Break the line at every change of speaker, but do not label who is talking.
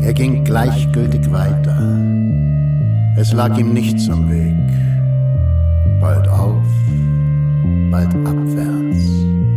Er ging gleichgültig weiter. Es lag ihm nichts am Weg. Bald auf, bald abwärts.